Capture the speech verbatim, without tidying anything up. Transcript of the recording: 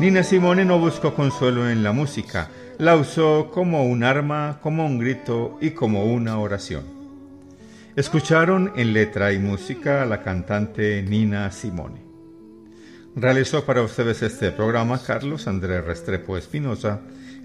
Nina Simone no buscó consuelo en la música, la usó como un arma, como un grito y como una oración. Escucharon en letra y música a la cantante Nina Simone. Realizó para ustedes este programa Carlos Andrés Restrepo Espinosa,